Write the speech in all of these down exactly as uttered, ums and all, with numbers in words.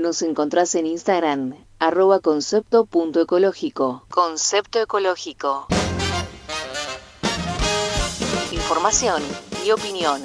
Nos encontrás en Instagram, arroba concepto punto ecológico. Concepto ecológico. Información y opinión.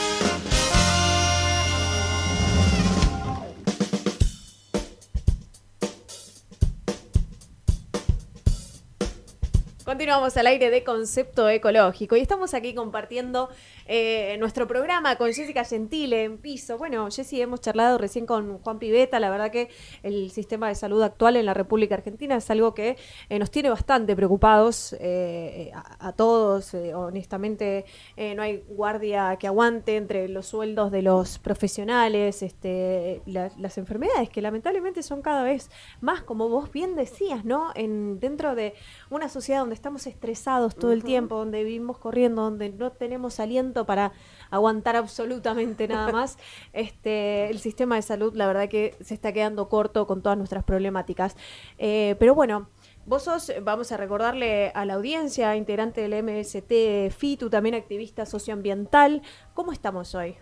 Continuamos al aire de Concepto Ecológico y estamos aquí compartiendo eh, nuestro programa con Jessica Gentile en piso. Bueno, Jessy, hemos charlado recién con Juan Pivetta. La verdad que el sistema de salud actual en la República Argentina es algo que eh, nos tiene bastante preocupados eh, a, a todos. Eh, honestamente, eh, no hay guardia que aguante entre los sueldos de los profesionales, este, la, las enfermedades que lamentablemente son cada vez más, como vos bien decías, ¿no? En, dentro de una sociedad donde estamos estresados todo el tiempo, donde vivimos corriendo, donde no tenemos aliento para aguantar absolutamente nada más, este, el sistema de salud la verdad que se está quedando corto con todas nuestras problemáticas. Eh, pero bueno, vos sos, vamos a recordarle a la audiencia, integrante del M S T FITU, también activista socioambiental. ¿Cómo estamos hoy?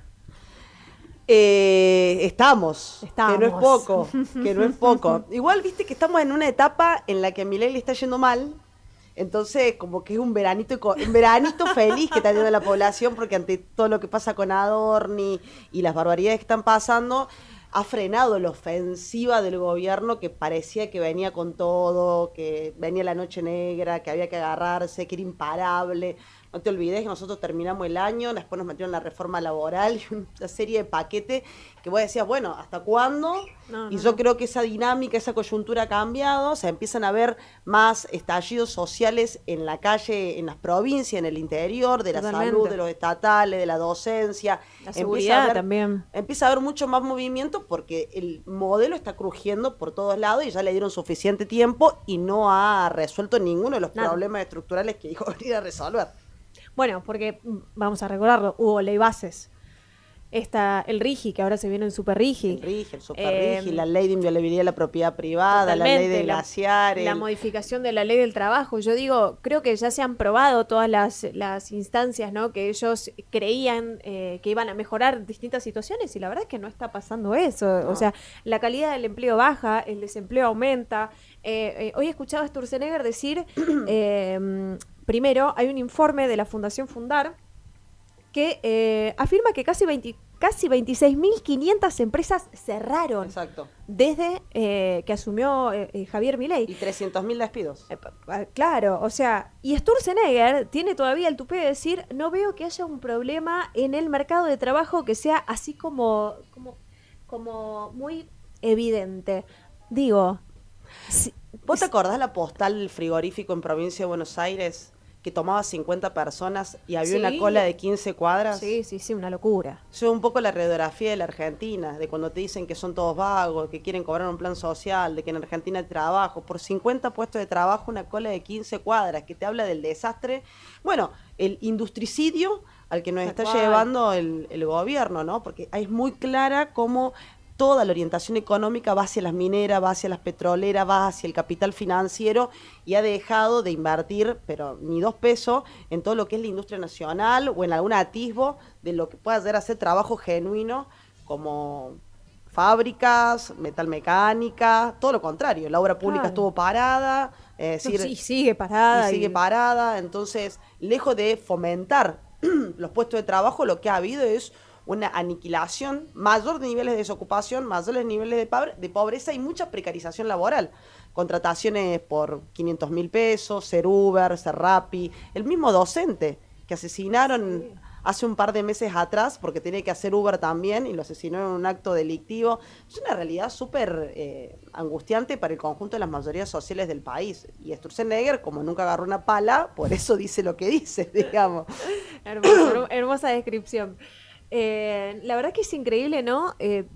Eh, estamos, estamos, que no es poco, que no es poco. Igual viste que estamos en una etapa en la que a Milei le está yendo mal. Entonces, como que es un veranito, un veranito feliz que está teniendo la población, porque ante todo lo que pasa con Adorni y las barbaridades que están pasando, ha frenado la ofensiva del gobierno que parecía que venía con todo, que venía la noche negra, que había que agarrarse, que era imparable. No te olvides que nosotros terminamos el año, después nos metieron la reforma laboral y una serie de paquetes que vos decías, bueno, ¿hasta cuándo? No, y no, yo no. creo que esa dinámica, esa coyuntura ha cambiado, o sea, empiezan a haber más estallidos sociales en la calle, en las provincias, en el interior, de la Totalmente. salud, de los estatales, de la docencia. La seguridad haber, también. Empieza a haber mucho más movimiento porque el modelo está crujiendo por todos lados y ya le dieron suficiente tiempo y no ha resuelto ninguno de los Nada. problemas estructurales que dijo venir a resolver. Bueno, porque, vamos a recordarlo, hubo ley bases. Está el RIGI, que ahora se viene en Super RIGI. El RIGI, el Super eh, RIGI, la ley de inviolabilidad de la propiedad privada, la ley de glaciares. La, la modificación de la ley del trabajo. Yo digo, creo que ya se han probado todas las, las instancias, ¿no? Que ellos creían eh, que iban a mejorar distintas situaciones y la verdad es que no está pasando eso. No. O sea, la calidad del empleo baja, el desempleo aumenta. Eh, eh, hoy escuchaba a Sturzenegger decir... eh, Primero, hay un informe de la Fundación Fundar que eh, afirma que casi, veinte, casi veintiséis mil quinientas empresas cerraron. Exacto. Desde eh, que asumió eh, Javier Milei. Y trescientos mil despidos. Eh, claro, o sea, y Sturzenegger tiene todavía el tupé de decir, no veo que haya un problema en el mercado de trabajo que sea así como, como, como muy evidente. Digo... Si, ¿Vos te acordás la postal del frigorífico en provincia de Buenos Aires que tomaba cincuenta personas y había sí. una cola de quince cuadras? Sí, sí, sí, una locura. Eso es un poco la radiografía de la Argentina, de cuando te dicen que son todos vagos, que quieren cobrar un plan social, de que en Argentina hay trabajo. Por cincuenta puestos de trabajo, una cola de quince cuadras, que te habla del desastre. Bueno, el industricidio al que nos está cual. llevando el, el gobierno, ¿no? Porque es muy clara cómo... toda la orientación económica va hacia las mineras, va hacia las petroleras, va hacia el capital financiero y ha dejado de invertir, pero ni dos pesos, en todo lo que es la industria nacional o en algún atisbo de lo que pueda llegar a ser trabajo genuino como fábricas, metalmecánica, todo lo contrario. La obra pública claro. estuvo parada. Es decir, no, sí, sigue parada. Y sigue y... parada. Entonces, lejos de fomentar los puestos de trabajo, lo que ha habido es una aniquilación, mayor de niveles de desocupación, mayores niveles de, pobre, de pobreza y mucha precarización laboral. Contrataciones por quinientos mil pesos, ser Uber, ser Rappi, el mismo docente que asesinaron sí. hace un par de meses atrás porque tenía que hacer Uber también y lo asesinó en un acto delictivo. Es una realidad súper eh, angustiante para el conjunto de las mayorías sociales del país. Y Sturzenegger, como nunca agarró una pala, por eso dice lo que dice, digamos. Hermosa, hermosa descripción. Eh, la verdad que es increíble, ¿no? Eh,